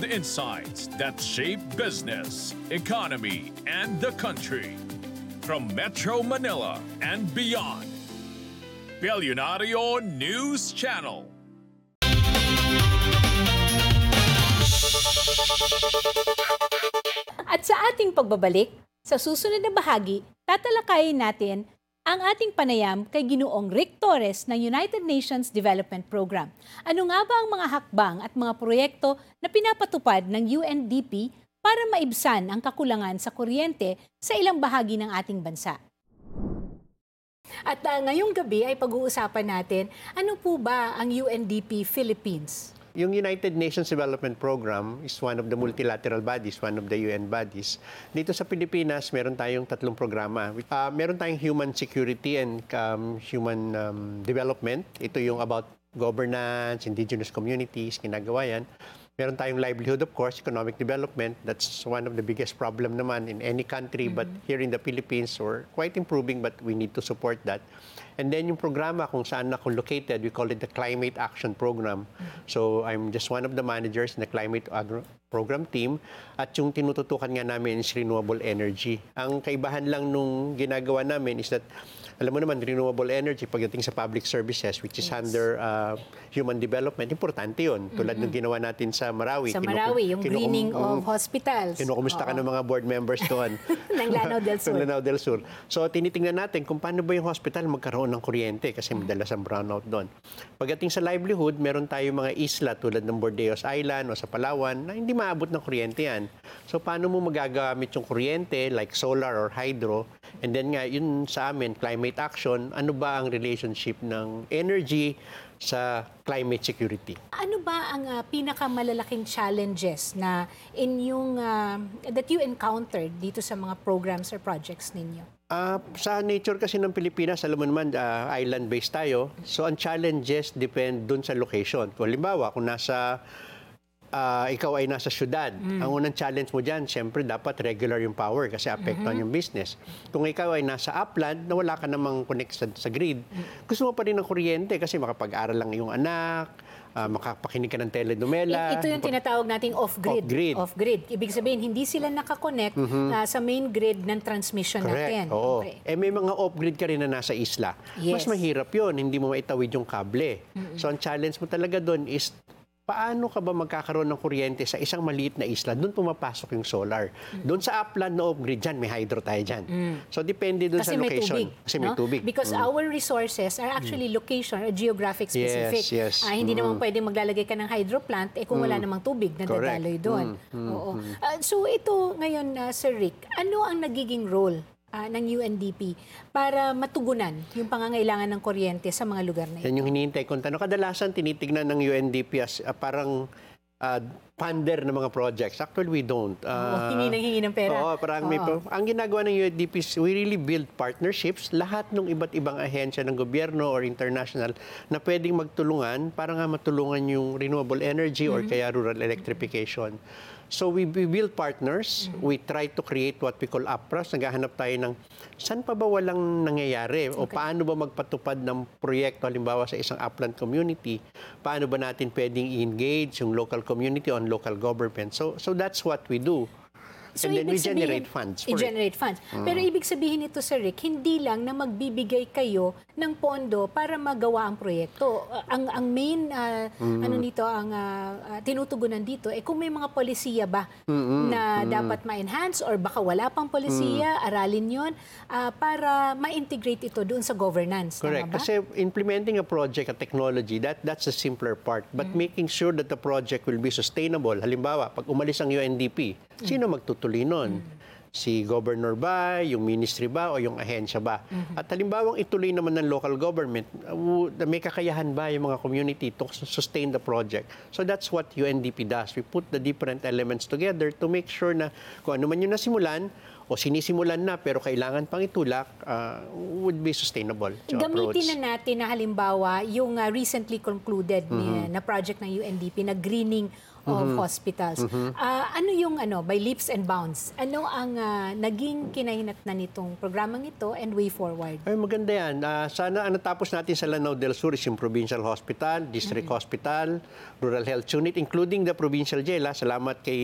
insights that shape business, economy, and the country. From Metro Manila and beyond. Billionario News Channel. At sa ating pagbabalik, sa susunod na bahagi, tatalakayin natin ang ating panayam kay Ginoong Rick Torres ng United Nations Development Program. Ano nga ba ang mga hakbang at mga proyekto na pinapatupad ng UNDP para maibsan ang kakulangan sa kuryente sa ilang bahagi ng ating bansa? At ngayong gabi ay pag-uusapan natin, ano po ba ang UNDP Philippines? Yung United Nations Development Program is one of the multilateral bodies, one of the UN bodies. Dito sa Pilipinas, meron tayong tatlong programa. Meron tayong human security and human development. Ito yung about governance, indigenous communities, ginagawa yan. Meron tayong livelihood, of course, economic development. That's one of the biggest problem naman in any country. But here in the Philippines, we're quite improving, but we need to support that. And then yung programa kung saan ako located, we call it the Climate Action Program. So I'm just one of the managers in the Climate Program team. At yung tinututukan nga namin is renewable energy. Ang kaibahan lang nung ginagawa namin is that, alam mo naman, renewable energy pagdating sa public services, which is under human development, importante yun. Tulad ng ginawa natin sa Marawi. Sa Marawi, yung greening of hospitals. Kinukumusta ka ng mga board members doon. ng Lanao del Sur. Ng Lanao del Sur. So, tinitingnan natin kung paano ba yung hospital magkaroon ng kuryente kasi madalas ang brownout doon. Pagdating sa livelihood, meron tayo mga isla tulad ng Bordeos Island o sa Palawan na hindi maabot ng kuryente yan. So, paano mo magagamit yung kuryente like solar or hydro? And then nga, yun sa amin, climate action, ano ba ang relationship ng energy sa climate security? Ano ba ang pinakamalalaking challenges na that you encountered dito sa mga programs or projects ninyo? Sa nature kasi ng Pilipinas, alam mo naman, island-based tayo. So, ang challenges depend dun sa location. Kung halimbawa, kung ikaw ay nasa syudad, ang unang challenge mo dyan, siyempre, dapat regular yung power kasi apektuhan yung business. Kung ikaw ay nasa upland, na wala ka namang connected sa grid, gusto mo pa rin ng kuryente kasi makapag-aral lang yung anak, makapakinig ka ng telenovela. Ito yung tinatawag nating off-grid. Off-grid. Ibig sabihin, hindi sila nakakonect sa main grid ng transmission natin. Oo. Okay. May mga off-grid ka rin na nasa isla. Yes. Mas mahirap yun. Hindi mo maitawid yung kable. So, ang challenge mo talaga doon is paano ka ba magkakaroon ng kuryente sa isang maliit na isla? Doon pumapasok yung solar. Doon sa upland na off-grid dyan, may hydro tayo dyan. So, depende doon sa location. Kasi may tubig. Because our resources are actually location or geographic specific. Yes. Hindi naman pwedeng maglalagay ka ng hydro plant kung wala namang tubig na dadaloy doon. So, ito ngayon, Sir Rick, ano ang nagiging role ng UNDP para matugunan yung pangangailangan ng kuryente sa mga lugar na ito? Yan yung hinihintay kong tanong. Kadalasan tinitignan ng UNDP as parang funder ng mga projects. Actually, we don't. Hingi ng pera. Oo, parang ang ginagawa ng UNDP is we really build partnerships. Lahat ng iba't ibang ahensya ng gobyerno or international na pwedeng magtulungan para nga matulungan yung renewable energy or kaya rural electrification. So we build partners, we try to create what we call APRAS. Naghahanap tayo ng saan pa ba walang nangyayari o paano ba magpatupad ng proyekto halimbawa sa isang upland community, paano ba natin pwedeng i-engage yung local community on local government. So that's what we do. So, and then we generate funds for it. Pero ibig sabihin nito, Sir Rick, hindi lang na magbibigay kayo ng pondo para magawa ang proyekto. Ang main tinutugunan dito, kung may mga polisiya ba na dapat ma-enhance or baka wala pang polisiya, aralin yon para ma-integrate ito doon sa governance. Correct. Kasi implementing a project, a technology, that's the simpler part. But making sure that the project will be sustainable. Halimbawa, pag umalis ang UNDP, sino magtutuloy nun? Si governor ba, yung ministry ba, o yung ahensya ba? At halimbawang ituloy naman ng local government, may kakayahan ba yung mga community to sustain the project? So that's what UNDP does. We put the different elements together to make sure na kung ano man yung nasimulan, o sinisimulan na pero kailangan pang itulak, would be sustainable. Gamitin na natin na halimbawa yung recently concluded na project ng UNDP na greening of hospitals. Ano yung by leaps and bounds? Ano ang naging kinahinatnan nitong programang ito and way forward? Ay, maganda yan. Sana ang natapos natin sa Lanao del Sur is yung Provincial Hospital, District Hospital, Rural Health Unit, including the Provincial Jail. Salamat kay